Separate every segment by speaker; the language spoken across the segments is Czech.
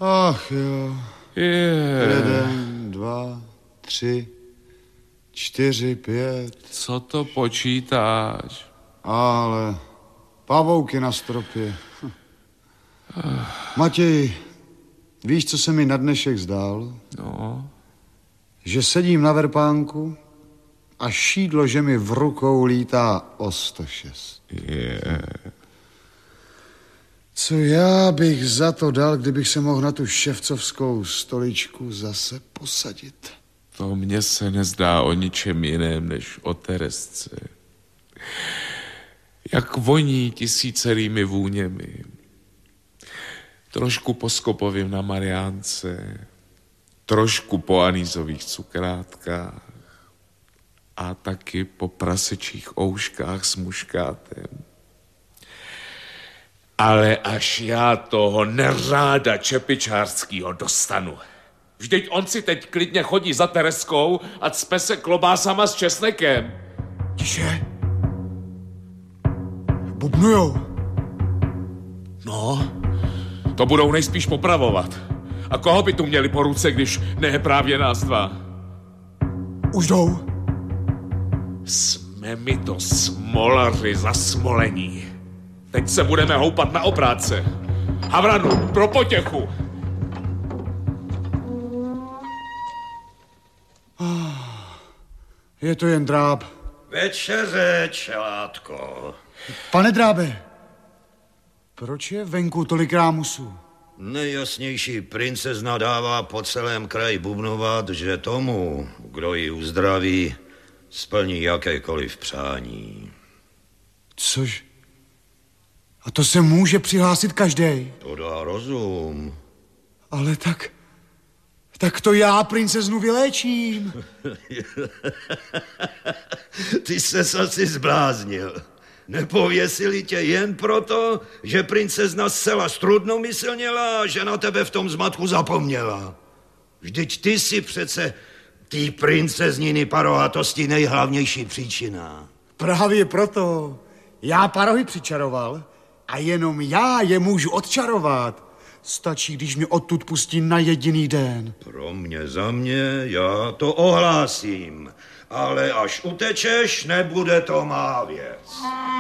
Speaker 1: Ach jo.
Speaker 2: Yeah.
Speaker 1: 1, 2, 3, 4, 5.
Speaker 2: Co to počítáš?
Speaker 1: Ale pavouky na stropě. Matěj, víš, co se mi na dnešek zdál?
Speaker 2: No.
Speaker 1: Že sedím na verpánku a šídlo, že mi v rukou lítá o 106.
Speaker 2: Yeah.
Speaker 1: Co já bych za to dal, kdybych se mohl na tu ševcovskou stoličku zase posadit?
Speaker 2: To mně se nezdá o ničem jiném, než o Teresce. Jak voní tisícerými vůněmi. Trošku po Skopovým na Mariánce, trošku po anýzových cukrátkách a taky po prasečích ouškách s muškátem. Ale až já toho neráda čepičářskýho dostanu. Vždyť on si teď klidně chodí za Tereskou a cpe se klobásama s česnekem.
Speaker 1: Tiše. Bubnujou.
Speaker 2: No, to budou nejspíš popravovat. A koho by tu měli po ruce, když ne právě nás dva?
Speaker 1: Už jdou.
Speaker 2: Jsme mi to smolaři zasmolení. Teď se budeme houpat na obrátce. Havranu, pro potěchu.
Speaker 1: Je to jen dráb.
Speaker 3: Večeře, čelátko.
Speaker 1: Pane drábe, proč je venku tolik rámusů?
Speaker 3: Nejjasnější princezna dává po celém kraji bubnovat, že tomu, kdo ji uzdraví, splní jakékoliv přání.
Speaker 1: Což? A to se může přihlásit každej.
Speaker 3: To dá rozum.
Speaker 1: Ale tak to já princeznu vyléčím.
Speaker 3: Ty ses asi zbláznil. Nepověsili tě jen proto, že princezna zcela strudnomyslněla a že na tebe v tom zmatku zapomněla. Vždyť ty si přece tý princezniny parohatosti nejhlavnější příčina.
Speaker 1: Právě proto. Já parohy přičaroval a jenom já je můžu odčarovat. Stačí, když mě odtud pustí na jediný den.
Speaker 3: Pro mě za mě, já to ohlásím. Ale až utečeš, nebude to má věc.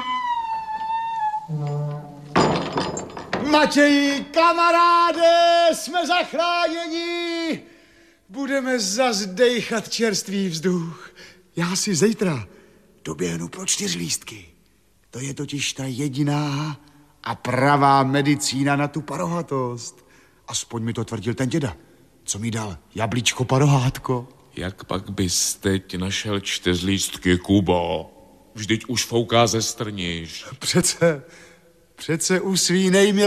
Speaker 1: Matěji, kamaráde, jsme zachráněni. Budeme zas dejchat čerstvý vzduch. Já si zítra doběhnu pro 4 lístky. To je totiž ta jediná a pravá medicína na tu parohatost. Aspoň mi to tvrdil ten děda, co mi dal jablíčko parohátko.
Speaker 2: Jak pak bys teď našel 4 lístky, Kubo? Vždyť už fouká ze strniš.
Speaker 1: Přece u svý nejmilé